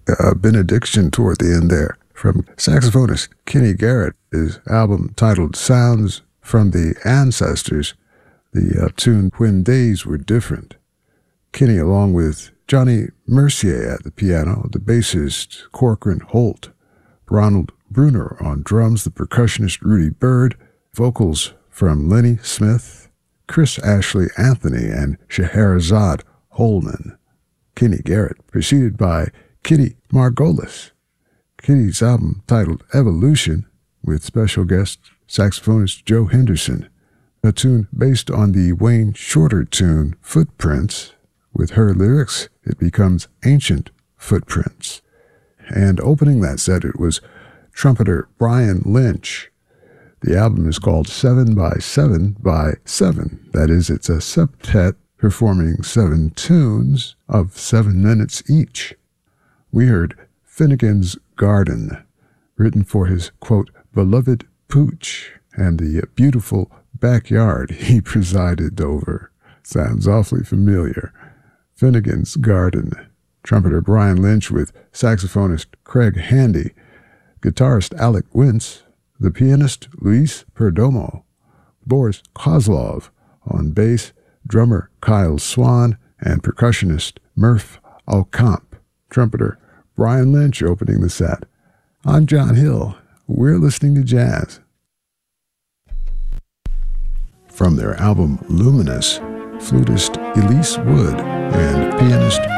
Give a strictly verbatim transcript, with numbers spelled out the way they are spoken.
a benediction toward the end there from saxophonist Kenny Garrett. His album titled Sounds from the Ancestors, the uh, tune When Days Were Different. Kenny, along with Johnny Mercier at the piano, the bassist Corcoran Holt, Ronald Bruner on drums, the percussionist Rudy Bird, vocals from Lenny Smith, Chris Ashley Anthony, and Scheherazade Holman. Kenny Garrett, preceded by Kitty Margolis. Kitty's album titled Evolution, with special guest saxophonist Joe Henderson, a tune based on the Wayne Shorter tune Footprints. With her lyrics, it becomes Ancient Footprints. And opening that set, it was trumpeter Brian Lynch. The album is called Seven by Seven by Seven. That is, it's a septet performing seven tunes of seven minutes each. We heard Finnegan's Garden, written for his, quote, beloved pooch and the beautiful backyard he presided over. Sounds awfully familiar. Finnegan's Garden. Trumpeter Brian Lynch with saxophonist Craig Handy, guitarist Alec Wintz, the pianist Luis Perdomo, Boris Kozlov on bass, drummer Kyle Swan, and percussionist Murph Alcamp. Trumpeter Brian Lynch opening the set. I'm John Hill. We're listening to jazz. From their album Luminous, flutist Elise Wood and pianist